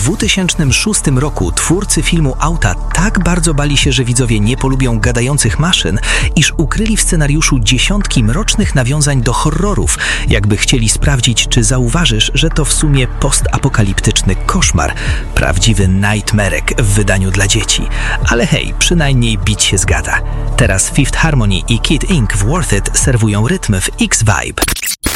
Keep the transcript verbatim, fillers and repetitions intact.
dwa tysiące szóstym roku twórcy filmu Auta tak bardzo bali się, że widzowie nie polubią gadających maszyn, iż ukryli w scenariuszu dziesiątki mrocznych nawiązań do horrorów, jakby chcieli sprawdzić, czy zauważysz, że to w sumie postapokaliptyczny koszmar, prawdziwy nightmarek w wydaniu dla dzieci. Ale hej, przynajmniej bić się zgada. Teraz Fifth Harmony i Kid Ink w Worth It serwują rytm w X-Vibe.